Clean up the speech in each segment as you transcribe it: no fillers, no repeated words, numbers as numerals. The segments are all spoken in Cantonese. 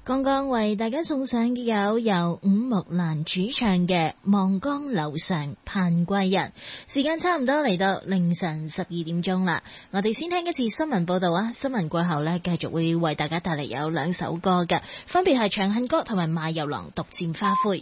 剛剛為大家送上嘅有由伍木蘭主唱嘅《望江樓上盼歸人》。時間差唔多嚟到凌晨12點鐘啦，我哋先聽一次新聞報道啊！新聞過後呢，繼續會為大家帶嚟有兩首歌嘅，分別係《長恨歌》同埋《馬遊郎獨佔花灰》。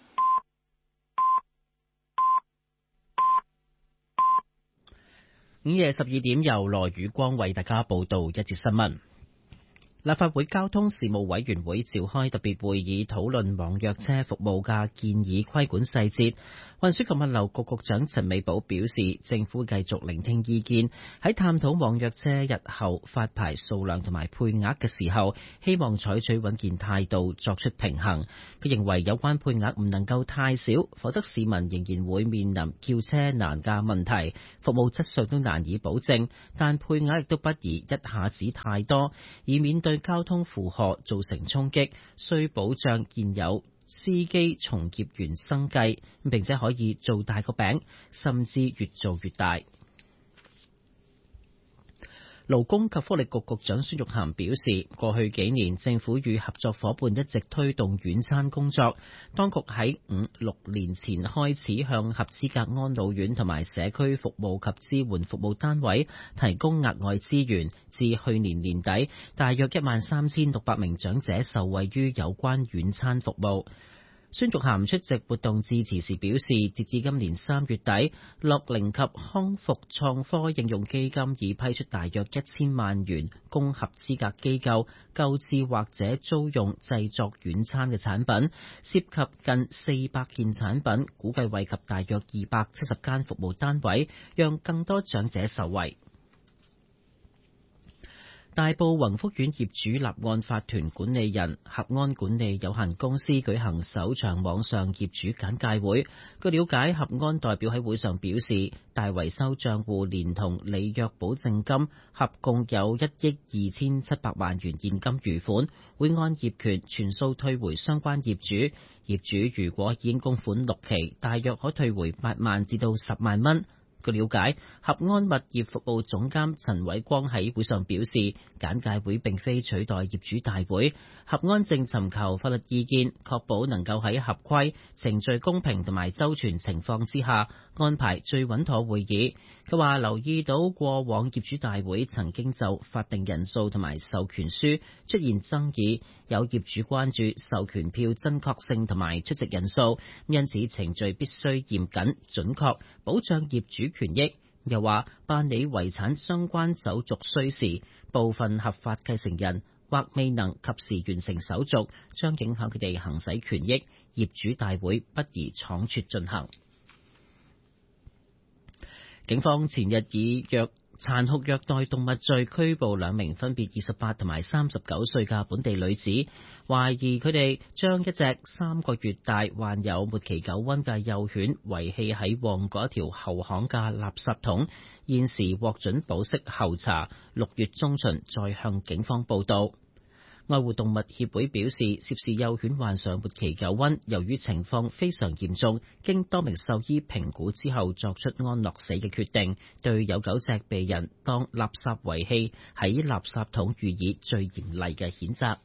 午夜12點由羅宇光為大家報道一節新聞。立法會交通事務委員會召開特別會議，討論網約車服務嘅建議規管細節。運輸及物流局局長陳美寶表示，政府繼續聆聽意見，喺探討網約車日後發牌數量同埋配額嘅時候，希望採取穩健態度作出平衡。佢認為有關配額唔能夠太少，否則市民仍然會面臨叫車難嘅問題，服務質素都難以保證。但配額亦都不宜一下子太多，以免對交通負荷造成衝擊，需保障現有司機從業員生計，並且可以做大個餅，甚至越做越大。勞工及福利局局長孫玉菡表示，過去幾年政府與合作伙伴一直推動院餐工作，當局喺5-6年前開始向合資格安老院同埋社區服務及支援服務單位提供額外資源，至去年年底，大約13600名長者受惠於有關院餐服務。孫玉菡出席活動致辭時表示，截至今年3月底，樂齡及康復創科應用基金已批出大約1000萬元，供合資格機構購置或者租用製作院餐嘅產品，涉及近400件產品，估計惠及大約270間服務單位，讓更多長者受惠。大埔宏福苑業主立案法團管理人合安管理有限公司舉行首場網上業主簡介會。據了解，合安代表喺會上表示，大維修賬戶連同履約保證金合共有1億2700萬元現金餘款，會按業權全數退回相關業主。業主如果已經供款6期，大約可退回8萬至到10萬蚊。據了解，合安物業服務總監陳偉光喺會上表示，簡介會並非取代業主大會，合安正尋求法律意見，確保能夠喺合規、程序公平同埋周全情況之下安排最穩妥會議。佢話留意到過往業主大會曾經就法定人數同埋授權書出現爭議，有業主關注授權票真確性同埋出席人數，因此程序必須嚴謹準確，保障業主權益。又話辦理遺產相關手續需時，部分合法繼承人或未能及時完成手續，將影響佢哋行使權益。業主大會不宜倉促進行。警方前日以殘酷虐待動物罪拘捕2名分別28同埋39歲嘅本地女子，懷疑佢哋將一隻3個月大患有末期狗瘟嘅幼犬遺棄喺旺角一條後巷嘅垃圾桶，現時獲准保釋候查，6月中旬再向警方報到。愛護動物協會表示，涉事幼犬患上末期狗瘟，由於情況非常嚴重，經多名獸醫評估之後作出安樂死嘅決定，對有9隻被人當垃圾遺棄喺垃圾桶予以最嚴厲嘅譴責。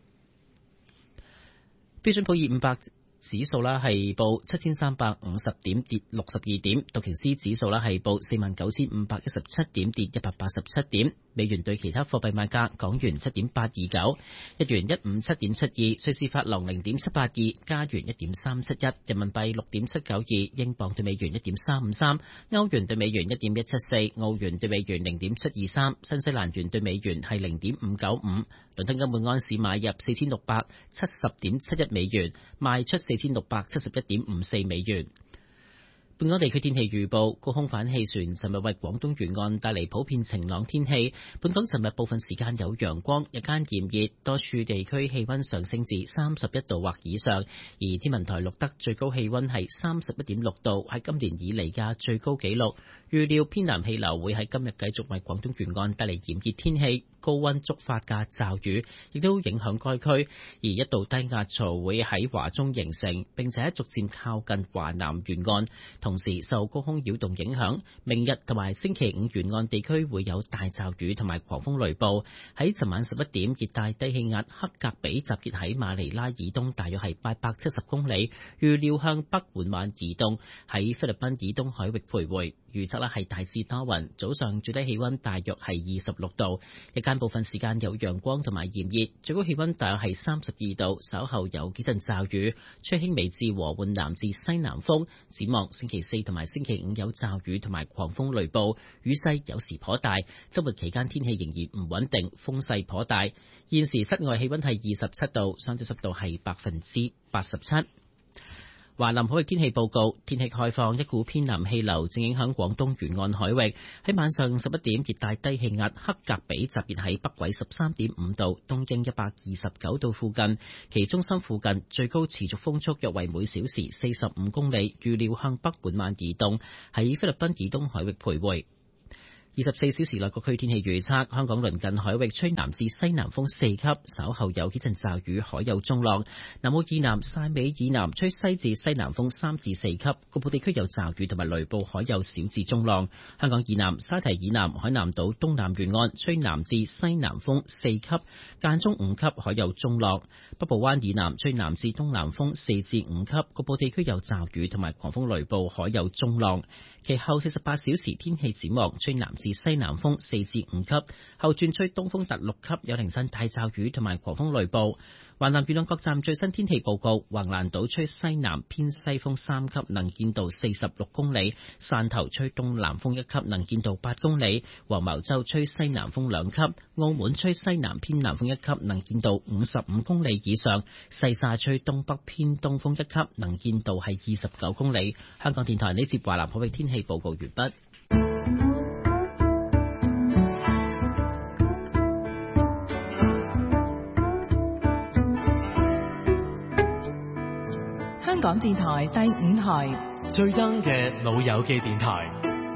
標準普爾500指數啦係報7350點，跌62點。道瓊斯指數啦係報49517點，跌187點。美元對其他貨幣賣價：港元7.829，日元157.72，瑞士法郎0.782，加元1.371，人民幣6.792，英鎊對美元1.353，歐元對美元1.174，澳元對美元0.723，新西蘭元對美元係0.595。倫敦金每安士買入4670.71美元，賣出4671.54美元。本港地區天氣預報，高空反氣旋尋日為廣東沿岸帶嚟普遍晴朗天氣。本港尋日部分時間有陽光，日間炎熱，多處地區氣溫上升至31度或以上。而天文台錄得最高氣溫係31.6度，係今年以嚟嘅最高紀錄。預料偏南氣流會喺今日繼續為廣東沿岸帶嚟炎熱天氣，高溫觸發嘅驟雨亦都影響該區，而一道低壓槽會喺華中形成，並且逐漸靠近華南沿岸。 同時受高空擾動影響，明日同埋星期五沿岸地區會有大驟雨同埋狂風雷暴。喺尋晚11點，熱帶低氣壓克格比集結喺馬尼拉以東大約係870公里，預料向北緩慢移動，喺菲律賓以東海域徘徊。預測係大致多雲，早上最低氣溫大約係26度，日間部分時間有陽光同埋炎熱，最高氣溫大約係32度，稍後有幾陣驟雨，吹輕微至和緩南至西南風。展望星期4同埋星期5有驟雨同埋狂風雷暴，雨勢有時頗大。周末期間天氣仍然唔穩定，風勢頗大。現時室外氣溫係27度，相對濕度係87%。華南海域天氣報告，天氣概況，一股偏南氣流正影響廣東沿岸海域。喺晚上11點，熱帶低氣壓克格比集結喺北緯13.5度、東經129度附近，其中心附近最高持續風速約為每小時45公里，預料向北緩慢移動，喺菲律賓以東海域徘徊。24小時內各區天氣預測，香港鄰近海域吹南至西南風4級，稍後有幾陣驟雨，海有中浪。南澳以南、汕尾以南吹西至西南風3至4級，局部地區有驟雨同埋雷暴，海有小至中浪。香港以南、沙堤以南、海南島東南沿岸吹南至西南風4級，間中5級，海有中浪。北部灣以南吹南至東南風4至5級，局部地區有驟雨同埋狂風雷暴，海有中浪。其後48小時天氣展望，吹南至西南風4至5級，後轉吹東風達6級，有零散大驟雨同埋狂風雷暴。華南沿岸各站最新天氣報告：橫瀾島吹西南偏西風3級，能見度46公里；汕頭吹東南風1級，能見度8公里；黃茅洲吹西南風2級；澳門吹西南偏南風1級，能見度55公里以上；西沙吹東北偏東風1級，能見度係29公里。香港電台呢節華南海域天氣報告完畢。 香港電台第5台最登嘅老友記電台。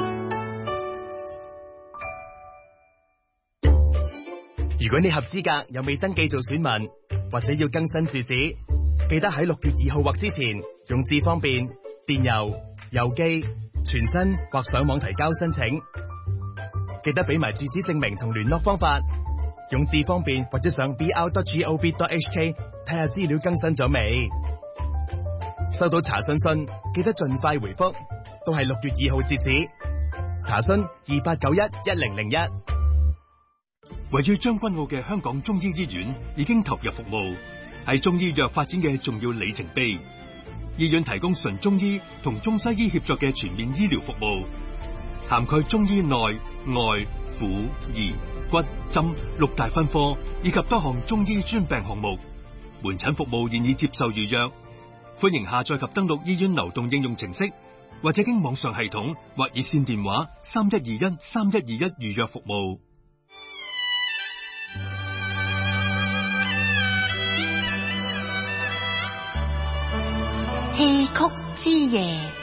如果你合資格又未登記做選民，或者要更新住址，記得喺6月2號或之前用智方便、電郵、郵寄、傳真或上網提交申請。記得俾埋住址證明同聯絡方法，用智方便或者上 br.gov.hk 睇下資料更新咗未。收到查詢信，記得盡快回覆，都係6月2號截止。查詢28911001。 位於將軍澳嘅香港中醫醫院已經投入服務，係中醫藥發展嘅重要里程碑。醫院提供純中醫同中西醫協作嘅全面醫療服務，涵蓋中醫內、外、婦、兒、骨、針6大分科，以及多項中醫專病項目。門診服務現已接受預約。歡迎下載及登錄醫院流動應用程式，或者經網上系統或熱線電話31213121預約服務。 戲曲之夜。